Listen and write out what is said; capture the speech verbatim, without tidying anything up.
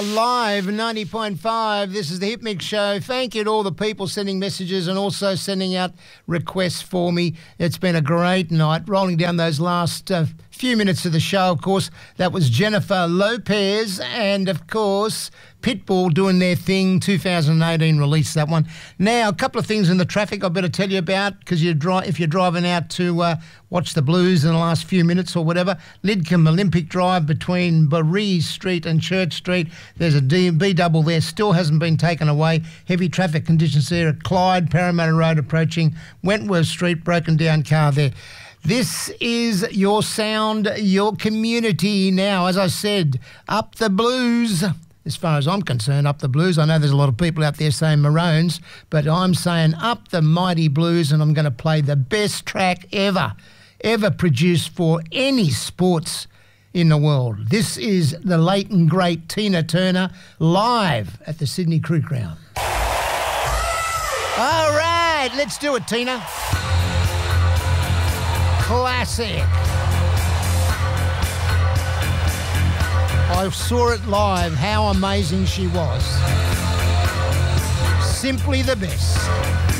Live ninety point five. This is the Hit Mix Show. Thank you to all the people sending messages and also sending out requests for me. It's been a great night. Rolling down those last uh, few minutes of the show, of course, that was Jennifer Lopez and, of course, Pitbull doing their thing. two thousand eighteen release, that one. Now, a couple of things in the traffic I better tell you about, because you dri- if you're driving out to uh, watch the Blues in the last few minutes or whatever, Lidcombe Olympic Drive between Barrie Street and Church Street, there's a D- B-double there, still hasn't been taken away. Heavy traffic conditions there at Clyde, Parramatta Road approaching Wentworth Street, broken down car there. This is your sound, your community now. As I said, up the Blues. As far as I'm concerned, up the Blues. I know there's a lot of people out there saying Maroons, but I'm saying up the mighty Blues, and I'm going to play the best track ever, ever produced for any sports in the world. This is the late and great Tina Turner live at the Sydney Cricket Ground. All right, let's do it, Tina. Classic. I saw it live, how amazing she was. Simply the best.